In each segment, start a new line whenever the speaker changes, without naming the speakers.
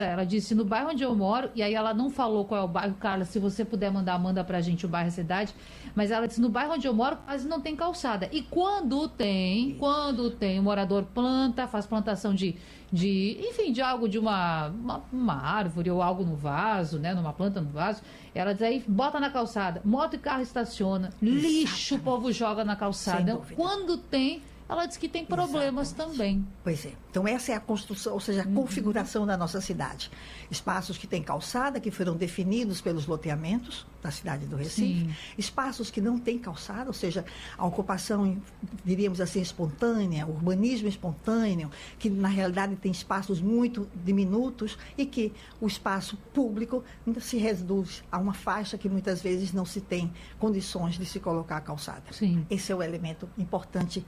Ela disse no bairro onde eu moro, e aí ela não falou qual é o bairro, Carla, se você puder mandar, manda pra gente o bairro e a cidade, mas ela disse no bairro onde eu moro quase não tem calçada. E quando tem, o morador planta, faz plantação enfim, de algo, de uma árvore ou algo no vaso, né, numa planta no vaso, ela diz aí, bota na calçada, moto e carro estaciona, lixo o povo joga na calçada. Quando tem, ela diz que tem problemas também.
Pois é. Então essa é a construção, ou seja, a configuração da nossa cidade. Espaços que têm calçada, que foram definidos pelos loteamentos da cidade do Recife. Sim. Espaços que não têm calçada, ou seja, a ocupação, diríamos assim, espontânea, urbanismo espontâneo, que na realidade tem espaços muito diminutos e que o espaço público se reduz a uma faixa que muitas vezes não se tem condições de se colocar a calçada.
Sim.
Esse é o elemento importante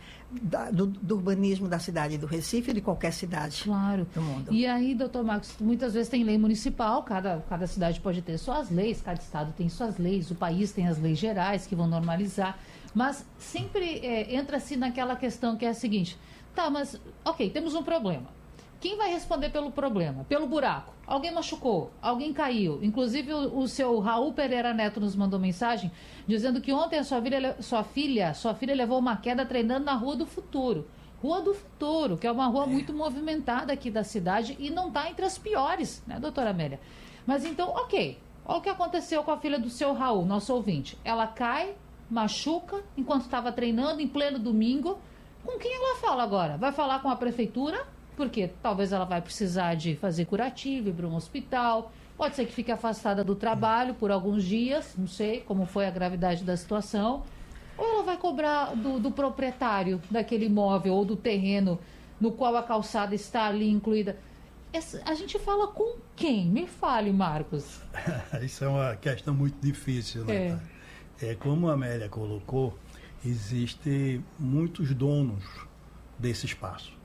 do urbanismo da cidade do Recife e de qualquer cidade do mundo.
E aí, doutor Marcos, muitas vezes tem lei municipal, cada cidade pode ter suas leis, cada estado tem suas leis, o país tem as leis gerais que vão normalizar, mas sempre entra-se naquela questão que é a seguinte, tá, mas ok, temos um problema. Quem vai responder pelo problema? Pelo buraco? Alguém machucou? Alguém caiu? Inclusive o seu Raul Pereira Neto nos mandou mensagem dizendo que ontem a sua filha levou uma queda treinando na Rua do Futuro. Rua do Futuro, que é uma rua muito movimentada aqui da cidade e não está entre as piores, né, doutora Amélia? Mas então, ok, olha o que aconteceu com a filha do seu Raul, nosso ouvinte. Ela cai, machuca, enquanto estava treinando, em pleno domingo. Com quem ela fala agora? Vai falar com a prefeitura? Porque talvez ela vai precisar de fazer curativo, ir para um hospital, pode ser que fique afastada do trabalho por alguns dias, não sei como foi a gravidade da situação, ou ela vai cobrar do proprietário daquele imóvel ou do terreno no qual a calçada está ali incluída. A gente fala com quem? Me fale, Marcos.
Isso é uma questão muito difícil, né? Como a Amélia colocou, existem muitos donos desse espaço.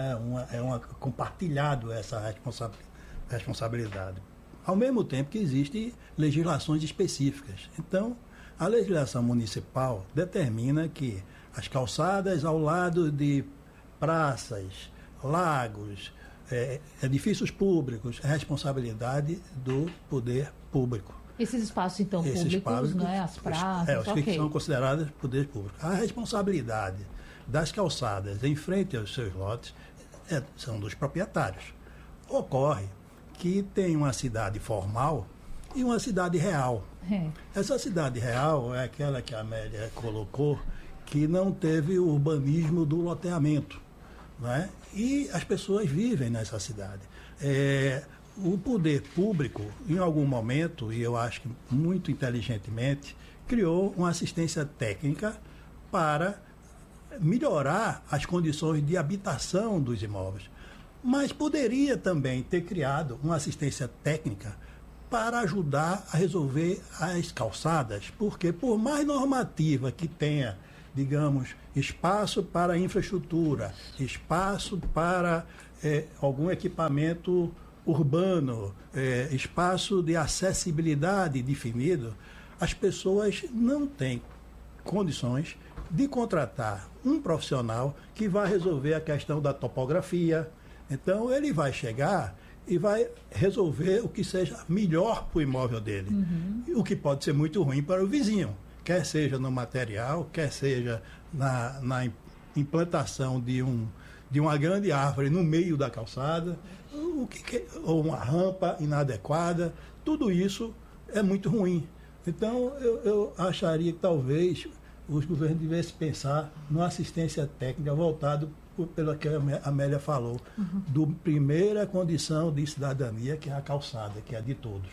Compartilhado essa responsabilidade. Ao mesmo tempo que existem legislações específicas. Então, a legislação municipal determina que as calçadas ao lado de praças, lagos, edifícios públicos, é responsabilidade do poder público.
Esses espaços, então, públicos, não é? As praças,
os que são considerados poder público. A responsabilidade das calçadas em frente aos seus lotes são dos proprietários. Ocorre que tem uma cidade formal e uma cidade real. Essa cidade real é aquela que a Amélia colocou, que não teve o urbanismo do loteamento, né? E as pessoas vivem nessa cidade. O poder público, em algum momento, e eu acho que muito inteligentemente, criou uma assistência técnica para melhorar as condições de habitação dos imóveis. Mas poderia também ter criado uma assistência técnica para ajudar a resolver as calçadas, porque por mais normativa que tenha, digamos, espaço para infraestrutura, espaço para algum equipamento urbano, espaço de acessibilidade definido, as pessoas não têm condições de contratar um profissional que vai resolver a questão da topografia. Então ele vai chegar e vai resolver o que seja melhor para o imóvel dele, o que pode ser muito ruim para o vizinho, quer seja no material, quer seja na implantação de uma grande árvore no meio da calçada, ou uma rampa inadequada. Tudo isso é muito ruim. Então eu acharia que talvez os governos devessem pensar numa assistência técnica voltada pelo que a Amélia falou, do primeira condição de cidadania, que é a calçada, que é de todos.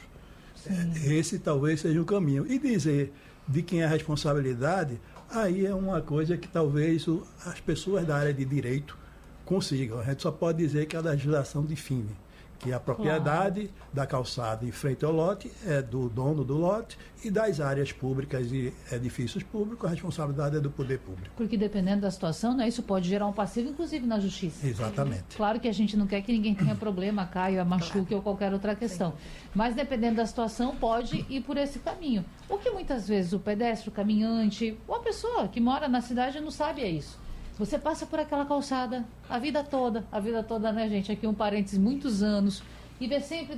Esse talvez seja o caminho. E dizer de quem é a responsabilidade, aí é uma coisa que talvez as pessoas da área de direito consigam. A gente só pode dizer que a legislação define que a propriedade da calçada em frente ao lote é do dono do lote, e das áreas públicas e edifícios públicos a responsabilidade é do poder público.
Porque dependendo da situação, né, isso pode gerar um passivo, inclusive na justiça.
Exatamente.
Claro que a gente não quer que ninguém tenha problema, caia, machuque ou qualquer outra questão. Mas dependendo da situação, pode ir por esse caminho. O que muitas vezes o pedestre, o caminhante, ou a pessoa que mora na cidade não sabe é isso. Você passa por aquela calçada a vida toda, né, gente? Aqui um parênteses, muitos anos, e vê sempre